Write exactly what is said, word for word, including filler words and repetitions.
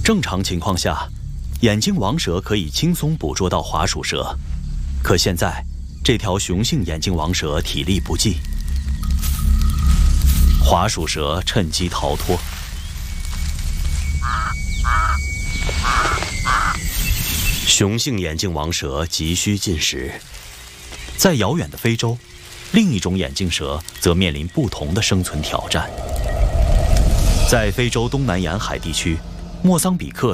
正常情况下，眼镜王蛇可以轻松捕捉到滑鼠蛇，可现在这条雄性眼镜王蛇体力不济，滑鼠蛇趁机逃脱。雄性眼镜王蛇急需进食，在遥远的非洲，另一种眼镜蛇则面临不同的生存挑战。在非洲东南沿海地区，莫桑比克